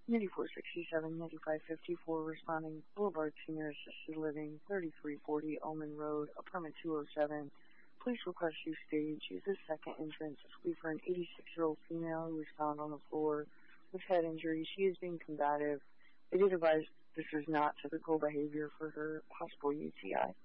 9467, 9554, responding Boulevard Senior Assisted Living, 3340 Ullman Road, apartment 207. Police request you stage. Use the second entrance to flee for an 86-year-old female who was found on the floor with head injuries. She is being combative. They did advise this is not typical behavior for her possible UTI.